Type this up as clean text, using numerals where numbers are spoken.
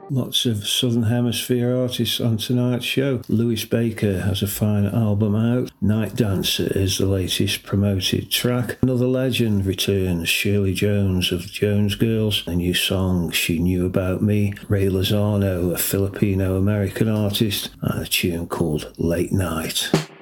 Lots of Southern Hemisphere artists on tonight's show. Louis Baker has a fine album out. Night Dancer is the latest promoted track. Another legend returns, Shirley Jones of the Jones Girls. A new song, She Knew About Me. Ray Lozano, a Filipino-American artist, and a tune called Late Night.